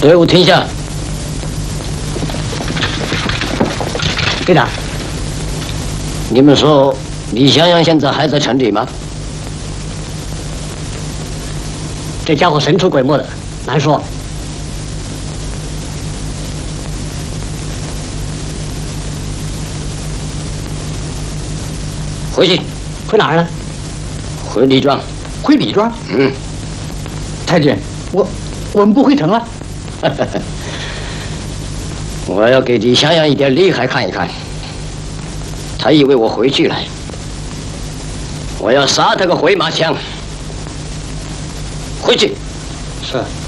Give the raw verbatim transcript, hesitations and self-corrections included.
队伍停下。 队长， 你们说李香阳现在还在城里吗？ 这家伙神出鬼没的，难说。 回去。 回哪儿呢？ 回李庄。 回李庄？ 嗯。 太君，我我们不回城了。 我要给李香阳一点厉害看一看。他以为我回去了，我要杀他个回马枪。回去。 是。